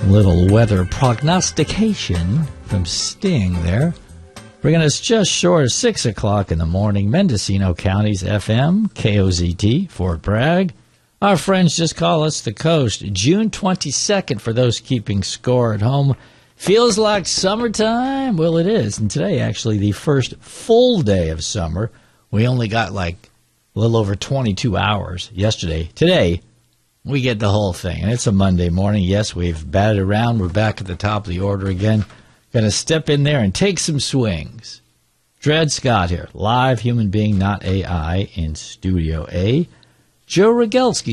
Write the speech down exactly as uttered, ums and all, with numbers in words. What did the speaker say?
Little weather prognostication from Sting there. Bringing us just short of six o'clock in the morning. Mendocino County's F M, K O Z T, Fort Bragg. Our friends just call us the coast. June twenty-second for those keeping score at home. Feels like summertime? Well, it is. And today, actually, the first full day of summer. We only got like a little over twenty-two hours yesterday. Today, we get the whole thing. And it's a Monday morning. Yes, we've batted around. We're back at the top of the order again. Going to step in there and take some swings. Dred Scott here. Live human being, not A I, in Studio A. Joe Rogelski